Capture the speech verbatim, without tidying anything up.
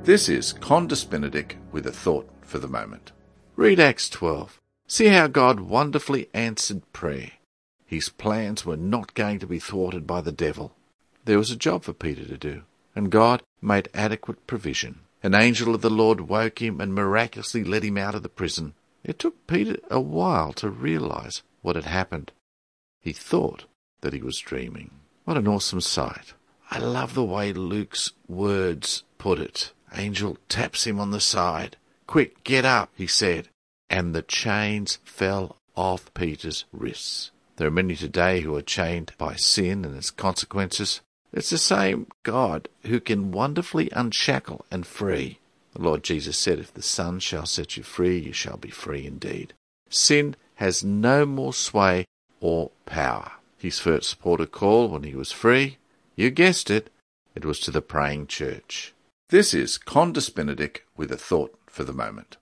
This is Condis Benedict with a thought for the moment. Read Acts twelve. See how God wonderfully answered prayer. His plans were not going to be thwarted by the devil. There was a job for Peter to do, and God made adequate provision. An angel of the Lord woke him and miraculously led him out of the prison. It took Peter a while to realize what had happened. He thought that he was dreaming. What an awesome sight. I love the way Luke's words put it. Angel taps him on the side. "Quick, get up," he said. And the chains fell off Peter's wrists. There are many today who are chained by sin and its consequences. It's the same God who can wonderfully unshackle and free. The Lord Jesus said, "If the Son shall set you free, you shall be free indeed." Sin has no more sway or power. His first port of call when he was free, you guessed it, it was to the praying church. This is Condis Benedict with a thought for the moment.